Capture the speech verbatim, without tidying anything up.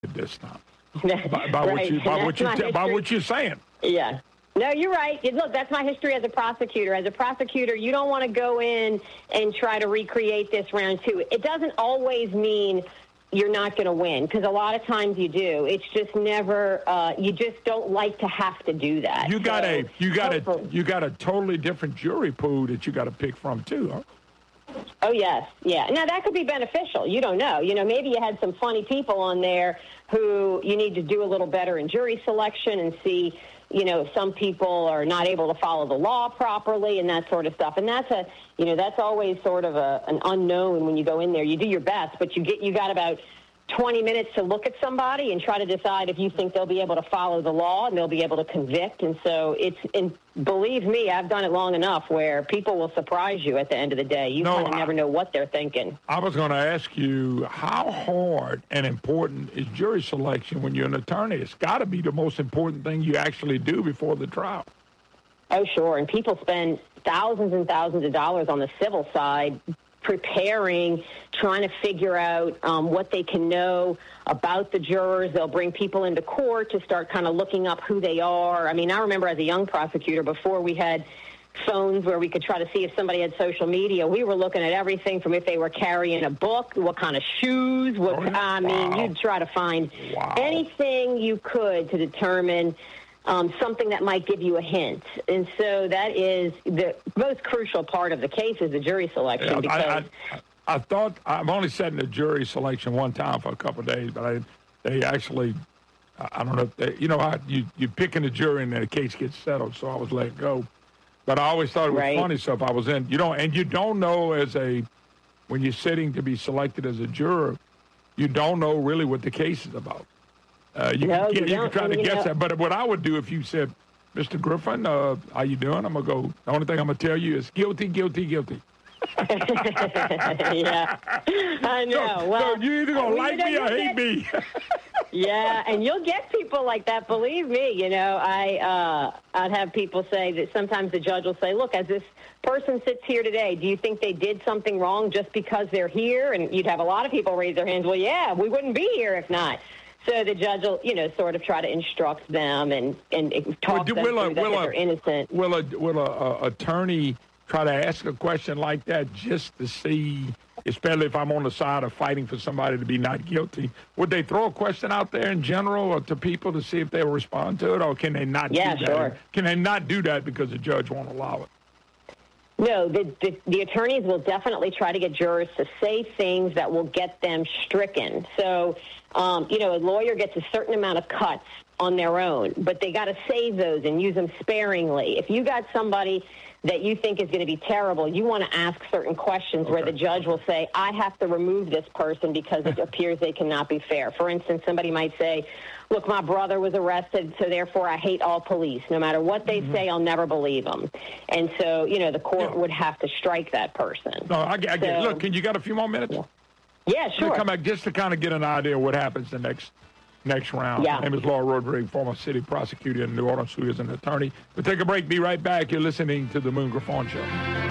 this time. by, by right. what you by what you te- by what you're saying. Yeah. No, you're right. Look, that's my history as a prosecutor. As a prosecutor, you don't want to go in and try to recreate this round two. It doesn't always mean you're not going to win, because a lot of times you do. It's just never. Uh, you just don't like to have to do that. You got so, a you got hopefully. a you got a totally different jury pool that you got to pick from too, huh? Oh, yes. Yeah. Now, that could be beneficial. You don't know. You know, maybe you had some funny people on there who you need to do a little better in jury selection and see, you know, if some people are not able to follow the law properly and that sort of stuff. And that's a, you know, that's always sort of a, an unknown when you go in there. You do your best, but you get, you got about twenty minutes to look at somebody and try to decide if you think they'll be able to follow the law and they'll be able to convict. And so it's, and believe me, I've done it long enough where people will surprise you at the end of the day. You No, kind of I- never know what they're thinking. I was going to ask you, how hard and important is jury selection when you're an attorney? It's got to be the most important thing you actually do before the trial. Oh, sure. And people spend thousands and thousands of dollars on the civil side preparing, trying to figure out um, what they can know about the jurors. They'll bring people into court to start kind of looking up who they are. I mean, I remember as a young prosecutor, before we had phones where we could try to see if somebody had social media, we were looking at everything from if they were carrying a book, what kind of shoes, what, Oh, yeah. I mean, Wow. you'd try to find Wow. anything you could to determine Um, something that might give you a hint. And so that is the most crucial part of the case is the jury selection. Yeah, because I, I, I thought I've only sat in the jury selection one time for a couple of days, but I, they actually, I I don't know, if they, you know, I, you you pick in the jury and the case gets settled, so I was let go. But I always thought it was Right. funny stuff. I was in, you know, and you don't know as a, when you're sitting to be selected as a juror, you don't know really what the case is about. Uh, you, No, can, you you can don't, try to and you guess know- that. But what I would do if you said, Mister Griffin, uh, how you doing? I'm going to go, the only thing I'm going to tell you is guilty, guilty, guilty. yeah, I know. So, well, so you either going to well, like you know, me or you'll hate get- me. Yeah, and you'll get people like that. Believe me, you know, I uh, I'd have people say that sometimes the judge will say, "Look, as this person sits here today, do you think they did something wrong just because they're here?" And you'd have a lot of people raise their hands. Well, yeah, we wouldn't be here if not. So the judge will, you know, sort of try to instruct them and and talk do- them will a- through that, will that a- they're innocent. Will a will a, a attorney try to ask a question like that just to see, especially if I'm on the side of fighting for somebody to be not guilty? Would they throw a question out there in general or to people to see if they'll respond to it, or can they not Yeah, do that? sure. Can they not do that because the judge won't allow it? No, the, the the attorneys will definitely try to get jurors to say things that will get them stricken. So, um, you know, a lawyer gets a certain amount of cuts on their own, but they got to save those and use them sparingly. If you got somebody that you think is going to be terrible, you want to ask certain questions where Okay. the judge will say, I have to remove this person because it appears they cannot be fair. For instance, somebody might say, look, my brother was arrested, so therefore I hate all police. No matter what they Mm-hmm. say, I'll never believe them. And so, you know, the court Yeah. would have to strike that person. No, I, get- I get. So- Look, can you got a few more minutes? Yeah, Let me sure. come back just to kind of get an idea of what happens the next next round. Yeah. My name is Laura Rodriguez, former city prosecutor in New Orleans, who is an attorney. We'll take a break. Be right back. You're listening to the Moon Griffon Show.